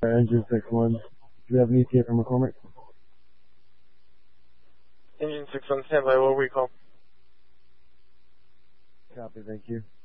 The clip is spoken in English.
Engine 6-1. Do we have an ETA from McCormick? Engine 6 on standby, what recall? Copy, thank you.